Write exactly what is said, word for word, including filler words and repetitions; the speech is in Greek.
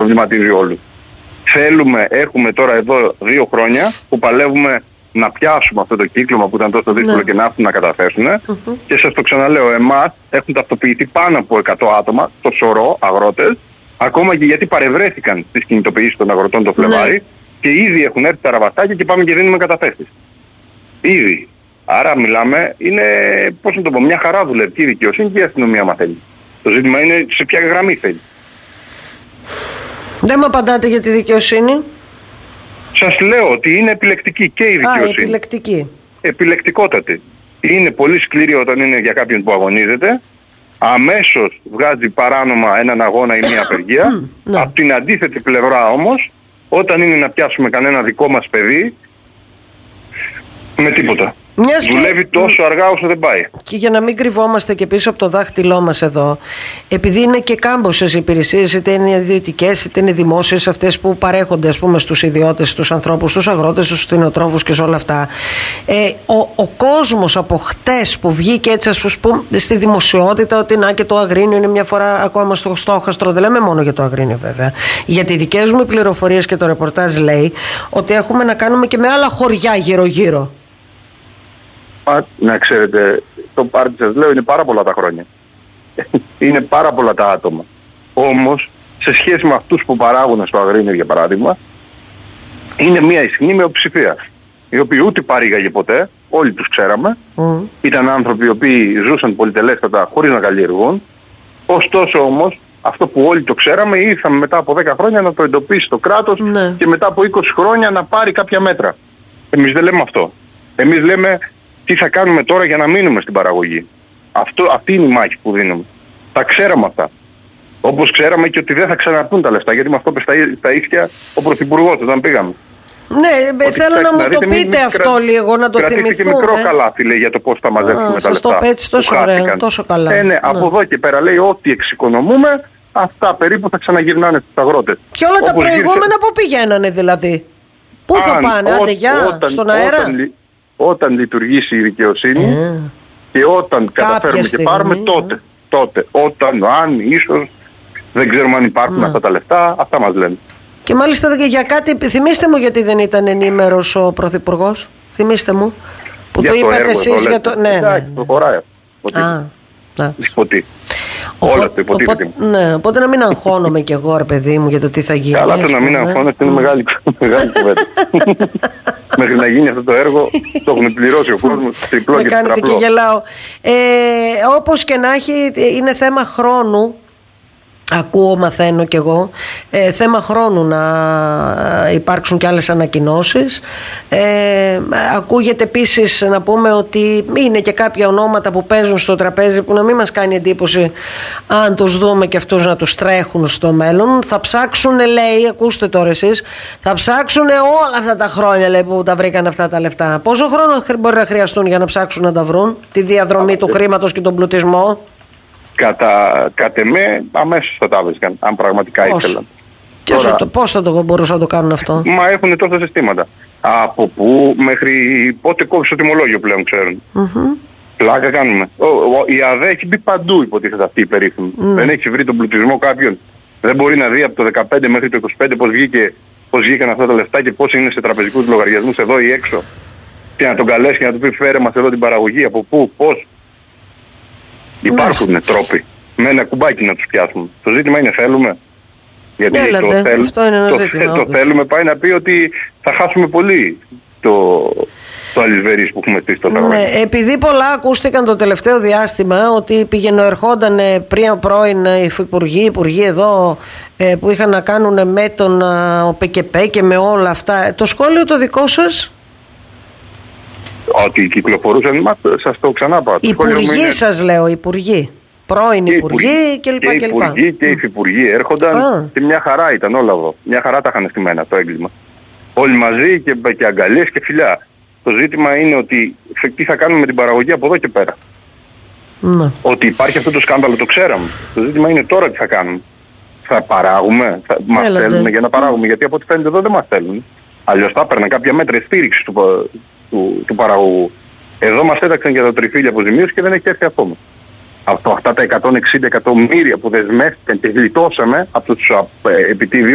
προβληματίζει όλους. Θέλουμε, έχουμε τώρα εδώ δύο χρόνια που παλεύουμε να πιάσουμε αυτό το κύκλωμα που ήταν τόσο δύσκολο ναι. και να έρθουν να καταθέσουν. Mm-hmm. Και σας το ξαναλέω, εμάς έχουν ταυτοποιηθεί πάνω από εκατό άτομα, το σωρό αγρότες, ακόμα και γιατί παρευρέθηκαν στις κινητοποιήσεις των αγροτών το Φλεβάρι mm. και ήδη έχουν έρθει τα ραβαστάκια και πάμε και δίνουμε καταθέσεις. Ήδη. Άρα μιλάμε, είναι, πώς να το πω, μια χαρά δουλεύει και η δικαιοσύνη και η αστυνομία μα θέλει. Το ζήτημα είναι σε ποια γραμμή θέλει. Δεν μου απαντάτε για τη δικαιοσύνη. Σας λέω ότι είναι επιλεκτική και η δικαιοσύνη. Α, επιλεκτική. Επιλεκτικότατη. Είναι πολύ σκληρή όταν είναι για κάποιον που αγωνίζεται. Αμέσως βγάζει παράνομα έναν αγώνα ή μια απεργία. Ναι. Από την αντίθετη πλευρά όμως, όταν είναι να πιάσουμε κανένα δικό μας παιδί, με τίποτα. Μιας δουλεύει και... τόσο αργά όσο δεν πάει. Και για να μην κρυβόμαστε και πίσω από το δάχτυλό μας εδώ, επειδή είναι και κάμποσες υπηρεσίες, είτε είναι ιδιωτικές είτε είναι δημόσιες, αυτές που παρέχονται ας πούμε στους ιδιώτες, στους ανθρώπους, στους αγρότες, στους κτηνοτρόφους και σε όλα αυτά, ε, ο, ο κόσμος από χτες που βγήκε έτσι ας πούμε στη δημοσιότητα ότι να και το Αγρίνιο είναι μια φορά ακόμα στο στόχαστρο, δεν λέμε μόνο για το Αγρίνιο βέβαια, γιατί οι δικές μου πληροφορίες και το ρεπορτάζ λέει ότι έχουμε να κάνουμε και με άλλα χωριά γύρω-γύρω. Να ξέρετε, το πάρτι σας λέω είναι πάρα πολλά τα χρόνια. Είναι πάρα πολλά τα άτομα. Όμως, σε σχέση με αυτούς που παράγουν στο Αγρίνιο για παράδειγμα, είναι μια ισχυρή μειοψηφία. Οι οποίοι ούτε παρήγαγε ποτέ, όλοι τους ξέραμε. Mm. Ήταν άνθρωποι οι οποίοι ζούσαν πολυτελέστατα χωρίς να καλλιεργούν. Ωστόσο όμως, αυτό που όλοι το ξέραμε, ήρθαμε μετά από δέκα χρόνια να το εντοπίσει το κράτος mm. και μετά από είκοσι χρόνια να πάρει κάποια μέτρα. Εμείς δεν λέμε αυτό. Εμείς λέμε τι θα κάνουμε τώρα για να μείνουμε στην παραγωγή. Αυτό, αυτή είναι η μάχη που δίνουμε. Τα ξέραμε αυτά. Όπως ξέραμε και ότι δεν θα ξαναρθούν τα λεφτά, γιατί με αυτό πες τα ίσια ο Πρωθυπουργός όταν πήγαμε. Ναι, ότι θέλω να μου το πείτε μην, αυτό κρα... λίγο, να το θυμηθούμε. Κρατήστε και μικρό καλάθι λέει για το πώς θα μαζέψουμε Α, τα λεφτά. Το έτσι τόσο ωραία, τόσο καλά. Ε, ναι, ναι. Από εδώ και πέρα λέει ό,τι εξοικονομούμε, αυτά περίπου θα ξαναγυρνάνε στους αγρότες. Και όλα όπως τα προηγούμενα γύρισε... που πηγαίνανε δηλαδή. Πού θα Αν, πάνε, άντε γεια, στον αέρα. Όταν, όταν λειτουργήσει η δικαιοσύνη mm. και όταν Κάποια καταφέρουμε στιγμή, και πάρουμε τότε, τότε, όταν, αν, ίσως, δεν ξέρουμε αν υπάρχουν mm. αυτά τα λεφτά, αυτά μας λένε. Και μάλιστα και για κάτι, θυμίστε μου γιατί δεν ήταν ενήμερος ο Πρωθυπουργός, θυμίστε μου, που για το, το είπατε εσείς για το... Ναι, ναι, ναι. Το χωράει. Υποτί. Όλα το υποτίθεται μου. Ναι, οπότε να μην αγχώνομαι κι εγώ ρε παιδί μου για το τι θα γίνει. Καλά το να μην αγχώνεται είναι μεγάλη κουβέντα. Μέχρι να γίνει αυτό το έργο το έχουν πληρώσει ο κόσμος τριπλό και τετραπλό. Με κάνετε και γελάω. Ε, όπως και να έχει, είναι θέμα χρόνου. Ακούω, μαθαίνω κι εγώ, ε, θέμα χρόνου να υπάρξουν κι άλλες ανακοινώσεις. Ε, ακούγεται επίσης να πούμε ότι είναι και κάποια ονόματα που παίζουν στο τραπέζι που να μην μας κάνει εντύπωση αν τους δούμε και αυτούς να τους τρέχουν στο μέλλον. Θα ψάξουν, λέει, ακούστε τώρα εσείς, θα ψάξουν όλα αυτά τα χρόνια λέει, που τα βρήκαν αυτά τα λεφτά. Πόσο χρόνο μπορεί να χρειαστούν για να ψάξουν να τα βρουν, τη διαδρομή του χρήματος και τον πλουτισμό? Κατά, κατ' εμέ αμέσως θα τα βρίσκαν, αν πραγματικά πώς? ήθελαν. Και Τώρα, το, πώς θα το μπορούσαν να το κάνουν αυτό? Μα έχουν τόσα συστήματα. Από πού μέχρι πότε κόψει το τιμολόγιο πλέον ξέρουν. Mm-hmm. Πλάκα κάνουμε. Ο, ο, η ΑΔΕ έχει μπει παντού υποτίθεται αυτή η περίφημη. Mm. Δεν έχει βρει τον πλουτισμό κάποιον. Δεν μπορεί να δει από το δεκαπέντε μέχρι το είκοσι πέντε πώς, βγήκε, πώς βγήκαν αυτά τα λεφτά και πώς είναι σε τραπεζικούς λογαριασμούς εδώ ή έξω. Και να τον καλέσει και να του πει φέρε μας εδώ την παραγωγή, από πού, πώς. Υπάρχουν Μάλιστα. τρόποι με ένα κουμπάκι να τους πιάσουμε. Το ζήτημα είναι θέλουμε. Γιατί Έλατε, το, θέλ, αυτό είναι ένα το, ζήτημα, το θέλουμε πάει να πει ότι θα χάσουμε πολύ το, το αλυσβερής που έχουμε στήσει τότε. Ναι, επειδή πολλά ακούστηκαν το τελευταίο διάστημα ότι πηγαινοερχόνταν πριν πρώην υφυπουργοί, υπουργοί εδώ που είχαν να κάνουν με τον ΟΠΕΚΕΠΕ και με όλα αυτά. Το σχόλιο το δικό σας? Ότι κυκλοφορούσαν, σας το ξανάπα. Υπουργοί είναι... σας λέω, υπουργοί. Πρώην υπουργοί κλπ. Και οι υπουργοί και οι υφυπουργοί έρχονταν ah. και μια χαρά ήταν όλα εδώ. Μια χαρά τα είχαν στημένα το έγκλημα. Όλοι μαζί και, και αγκαλιές και φιλιά. Το ζήτημα είναι ότι τι θα κάνουμε με την παραγωγή από εδώ και πέρα. Mm. Ότι υπάρχει αυτό το σκάνδαλο το ξέραμε. Το ζήτημα είναι τώρα τι θα κάνουμε. Θα παράγουμε, θα, μας θέλουν για να παράγουμε. Mm. Γιατί από ό,τι φαίνεται εδώ δεν μας θέλουν. Αλλιώς θα έπαιρναν κάποια μέτρα στήριξη του, του, του παραγωγού. Εδώ μας έταξαν για τα τριφύλια αποζημίωση και δεν έχει έρθει ακόμα. Από αυτά τα εκατόν εξήντα εκατομμύρια που δεσμεύτηκαν και γλιτώσαμε από τους επιτίδιους